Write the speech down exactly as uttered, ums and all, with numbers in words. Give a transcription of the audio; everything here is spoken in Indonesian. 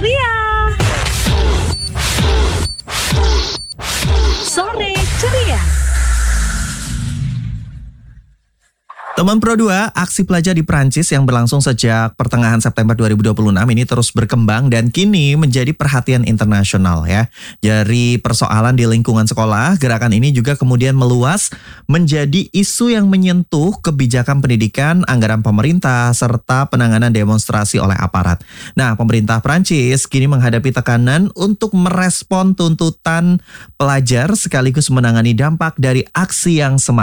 ceria. Sore ceria. Teman Pro dua, aksi pelajar di Prancis yang berlangsung sejak pertengahan September dua ribu dua puluh enam ini terus berkembang dan kini menjadi perhatian internasional ya. Dari persoalan di lingkungan sekolah, gerakan ini juga kemudian meluas menjadi isu yang menyentuh kebijakan pendidikan, anggaran pemerintah, serta penanganan demonstrasi oleh aparat. Nah, pemerintah Prancis kini menghadapi tekanan untuk merespon tuntutan pelajar sekaligus menangani dampak dari aksi yang semakin